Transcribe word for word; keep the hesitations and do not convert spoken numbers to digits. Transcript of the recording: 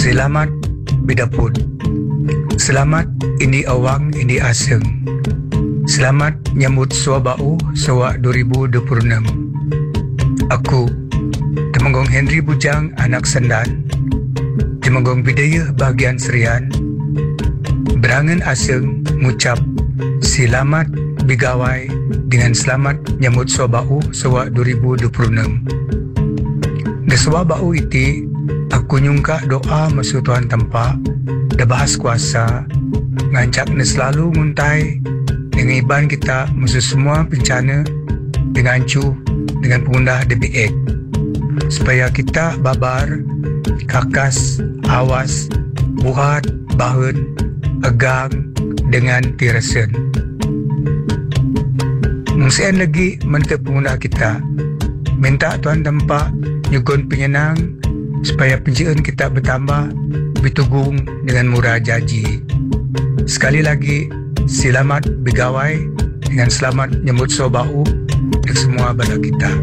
Selamat bidapun. Selamat ini awang ini aseng. Selamat nyambut sua bau sua dua ribu dua puluh enam. Aku Temenggong Henry Bujang anak Sendan, Temenggong Bidaya bahagian Serian, berangan aseng ngucap selamat bigawai dengan selamat nyambut sua bau sua dua ribu dua puluh enam. Gesua bau iti aku nyungka doa masu Tuhan tempa dah bahas kuasa ngancak ni selalu nguntai dengan iban kita masu semua bencana dengan cu dengan pengundah D B X supaya kita babar kakas awas buhat bahan agang dengan tirasen. Mungsian lagi menteri pengundah kita minta Tuhan tempa nyugun penyenang supaya penjian kita bertambah bitugung dengan murah jaji. Sekali lagi selamat bigawai dengan selamat nyambut sobau untuk semua bala kita.